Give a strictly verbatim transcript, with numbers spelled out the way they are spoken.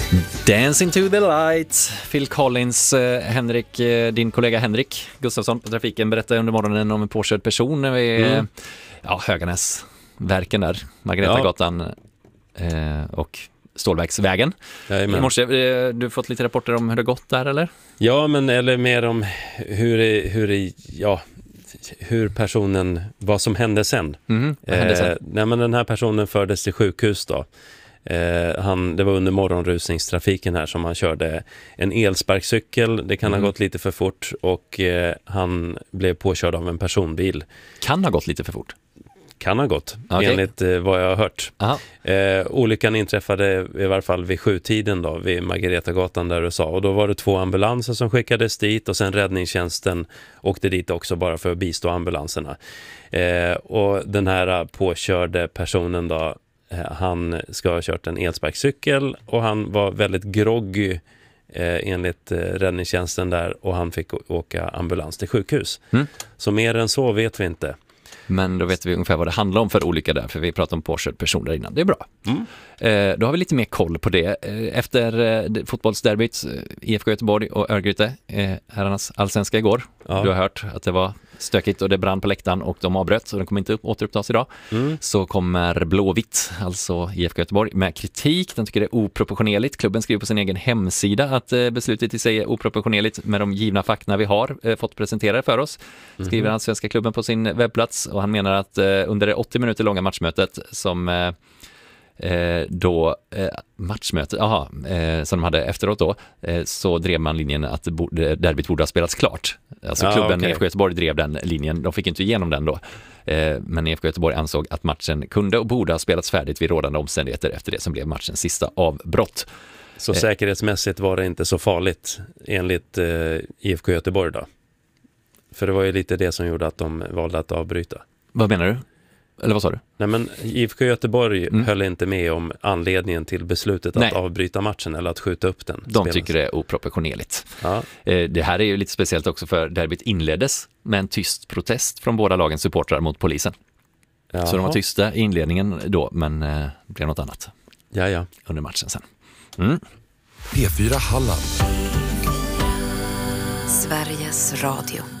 Dancing to the lights. Phil Collins, eh, Henrik, eh, din kollega Henrik Gustafsson på trafiken berättade under morgonen om en påkörd person vid mm. ja, Höganäsverken där, Margaretagatan ja. eh, och Stålverksvägen. I morse, eh, du fått lite rapporter om hur det gått där, eller? Ja, men eller mer om hur, hur, ja, hur personen, vad som hände sen. Mm, vad hände sen? Eh, nej, men den här personen fördes till sjukhus då. Eh, han, det var under morgonrusningstrafiken här som han körde en elsparkcykel. Det kan mm. ha gått lite för fort och eh, han blev påkörd av en personbil. Kan ha gått lite för fort? Kan ha gått, okay. enligt eh, vad jag har hört. Eh, olyckan inträffade i varje fall vid sjutiden då, vid Margaretagatan där du sa. Och då var det två ambulanser som skickades dit och sen räddningstjänsten åkte dit också bara för att bistå ambulanserna. Eh, och den här påkörde personen då, han ska ha kört en elsparkcykel och han var väldigt groggy eh, enligt eh, räddningstjänsten där och han fick å- åka ambulans till sjukhus. Mm. Så mer än så vet vi inte. Men då vet vi ungefär vad det handlar om för olika där, för vi pratade om påkörd personer innan. Det är bra. Mm. Eh, då har vi lite mer koll på det. Eh, efter eh, fotbollsderbyt, eh, I F K Göteborg och Örgryte, eh, herrarnas allsvenska igår. Ja. Du har hört att det var stökigt och det brann på läktaren och de avbröt så den kommer inte upp, återupptas idag. Mm. Så kommer Blåvitt, alltså I F K Göteborg, med kritik. De tycker det är oproportionerligt. Klubben skriver på sin egen hemsida att eh, beslutet i sig är oproportionerligt med de givna fakta vi har eh, fått presenterade för oss. Skriver mm. allsvenska klubben på sin webbplats och han menar att eh, under det åttio minuter långa matchmötet som eh, Eh, då eh, matchmötet aha, eh, som de hade efteråt då eh, så drev man linjen att borde, derbyt borde ha spelats klart. Alltså ja, klubben okay. I F K Göteborg drev den linjen. De fick inte igenom den då. Eh, men I F K Göteborg ansåg att matchen kunde och borde ha spelats färdigt vid rådande omständigheter efter det som blev matchens sista avbrott. Så eh, säkerhetsmässigt var det inte så farligt enligt eh, I F K Göteborg då? För det var ju lite det som gjorde att de valde att avbryta. Vad menar du? Eller vad sa du? Nej, men I F K Göteborg mm. höll inte med om anledningen till beslutet Nej. att avbryta matchen eller att skjuta upp den. De spelens. tycker det är oproportionerligt. Ja. Det här är ju lite speciellt också för derbyt inleddes med en tyst protest från båda lagens supportrar mot polisen. Jaha. Så de var tysta i inledningen då, men det blev något annat Jaja. under matchen sen. Mm. P fyra Halland. Sveriges Radio.